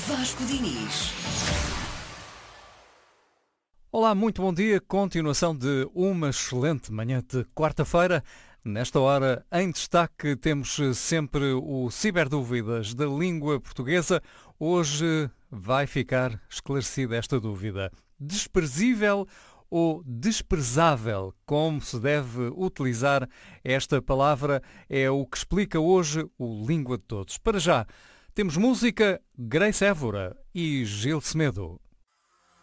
Vasco Diniz. Olá, muito bom dia. Continuação de uma excelente manhã de quarta-feira. Nesta hora, em destaque, temos sempre o Ciberdúvidas da língua portuguesa. Hoje vai ficar esclarecida esta dúvida. Desprezível ou desprezável? Como se deve utilizar esta palavra é o que explica hoje o Língua de Todos. Para já, temos música, Grace Évora e Gil Semedo.